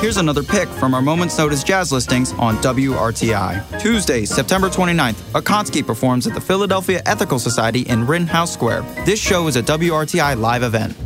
Here's another pick from our Moment's Notice jazz listings on WRTI. Tuesday, September 29th, Akonsky performs at the Philadelphia Ethical Society in Rittenhouse Square. This show is a WRTI live event.